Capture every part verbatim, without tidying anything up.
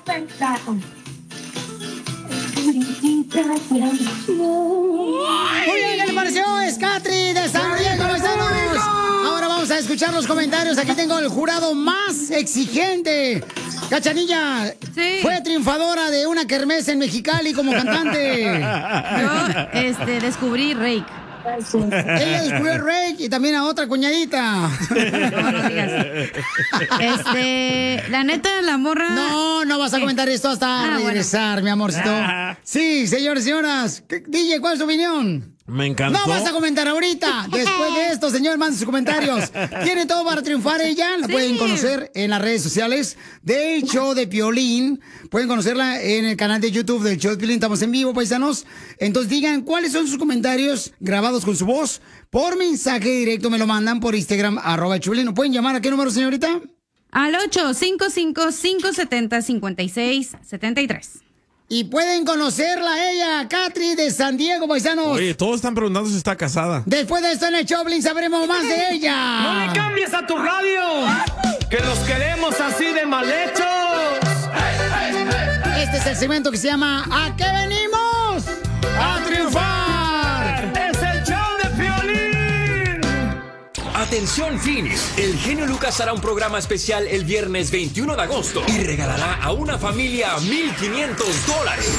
Muy bien, ¿qué le pareció? Es Catri de San Diego, paisanos. Ahora vamos a escuchar los comentarios. Aquí tengo el jurado más exigente. Cachanilla, sí, fue triunfadora de una kermés en Mexicali como cantante. Yo, este, descubrí Rake. Ella descubrió a Rake y también a otra cuñadita. No, no digas. Este, la neta, la morra. No, no vas a comentar esto hasta ah, regresar, bueno, mi amorcito. Sí, señores y señoras. D J, ¿cuál es tu opinión? Me encantó. No vas a comentar ahorita. Después de esto, señor, manden sus comentarios. Tiene todo para triunfar ella. La sí. pueden conocer en las redes sociales del show de Piolín. Pueden conocerla en el canal de YouTube del show de Piolín. Estamos en vivo, paisanos. Entonces digan cuáles son sus comentarios grabados con su voz. Por mensaje directo me lo mandan por Instagram, arroba Piolín. ¿Pueden llamar a qué número, señorita? Al ocho cinco cinco, cinco siete cero, cinco seis siete tres. Y pueden conocerla a ella, Catri de San Diego, paisanos. Oye, todos están preguntando si está casada. Después de esto en el Choplin sabremos más de ella. ¡No le cambies a tu radio! ¡Que los queremos así de mal hechos! Este es el segmento que se llama ¿A qué venimos? ¡A triunfar! ¡Es el show de Piolín! Atención Phoenix, el genio Lucas hará un programa especial el viernes veintiuno de agosto y regalará a una familia mil quinientos dólares.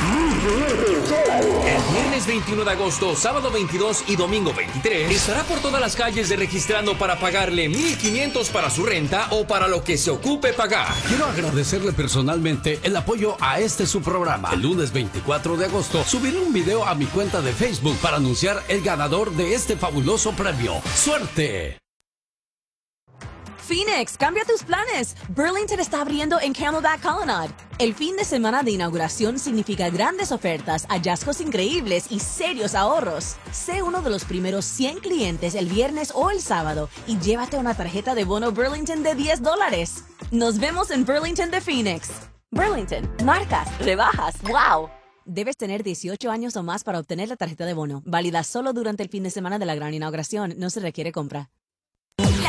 El viernes veintiuno de agosto, sábado veintidós y domingo veintitrés estará por todas las calles de registrando para pagarle mil quinientos para su renta o para lo que se ocupe pagar. Quiero agradecerle personalmente el apoyo a este su programa. El lunes veinticuatro de agosto subiré un video a mi cuenta de Facebook para anunciar el ganador de este fabuloso premio. ¡Suerte! Phoenix, cambia tus planes. Burlington está abriendo en Camelback Colonnade. El fin de semana de inauguración significa grandes ofertas, hallazgos increíbles y serios ahorros. Sé uno de los primeros cien clientes el viernes o el sábado y llévate una tarjeta de bono Burlington de diez dólares. Nos vemos en Burlington de Phoenix. Burlington, marcas, rebajas, wow. Debes tener dieciocho años o más para obtener la tarjeta de bono. Válida solo durante el fin de semana de la gran inauguración. No se requiere compra.